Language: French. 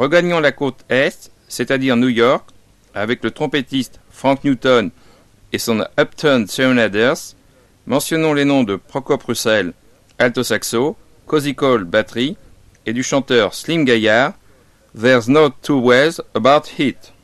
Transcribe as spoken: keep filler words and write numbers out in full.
Regagnons la côte Est, c'est-à-dire New York, avec le trompettiste Frank Newton et son Uptown Serenaders. Mentionnons les noms de Prokop Russell, alto saxo, Cozy Cole, batterie, et du chanteur Slim Gaillard, There's No Two Ways About It.